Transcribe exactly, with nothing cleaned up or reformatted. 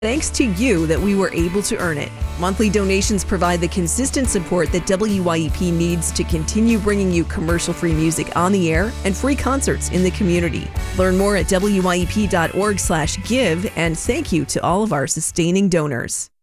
Thanks to you that we were able to earn it. Monthly donations provide the consistent support that W Y E P needs to continue bringing you commercial-free music on the air and free concerts in the community. Learn more at W Y E P dot org slash give, and thank you to all of our sustaining donors.